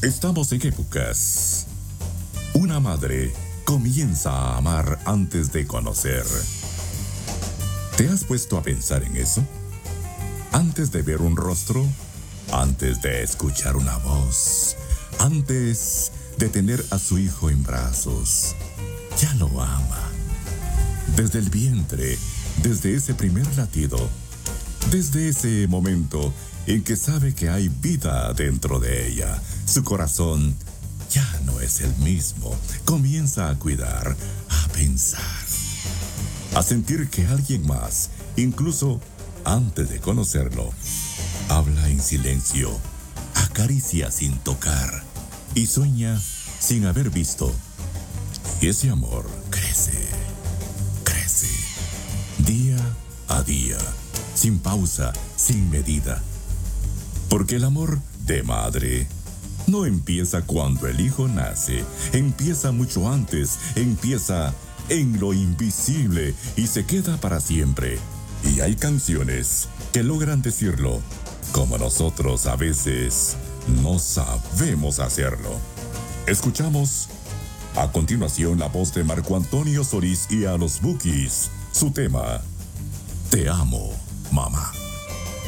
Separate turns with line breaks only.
Estamos en épocas. Una madre comienza a amar antes de conocer. ¿Te has puesto a pensar en eso? Antes de ver un rostro, antes de escuchar una voz, antes de tener a su hijo en brazos, ya lo ama. Desde el vientre, desde ese primer latido, desde ese momento en que sabe que hay vida dentro de ella, su corazón ya no es el mismo. Comienza a cuidar, a pensar, a sentir que alguien más, incluso antes de conocerlo, habla en silencio, acaricia sin tocar y sueña sin haber visto. Y ese amor crece, crece, día a día, sin pausa, sin medida. Porque el amor de madre no empieza cuando el hijo nace, empieza mucho antes, empieza en lo invisible y se queda para siempre. Y hay canciones que logran decirlo, como nosotros a veces no sabemos hacerlo. Escuchamos a continuación la voz de Marco Antonio Solís y a los Bukis, su tema, Te amo, mamá.